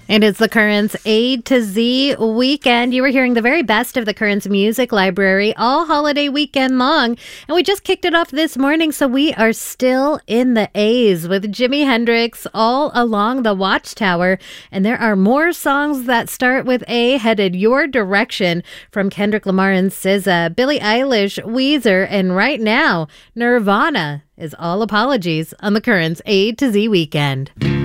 And it's the Currents A to Z weekend. You were hearing the very best of the Currents Music Library all holiday weekend long. And we just kicked it off this morning, so we are still in the A's with Jimi Hendrix all along the Watchtower. And there are more songs that start with A headed your direction from Kendrick Lamar and SZA, Billie Eilish, Weezer, and right now, Nirvana is All Apologies on the Currents A to Z weekend.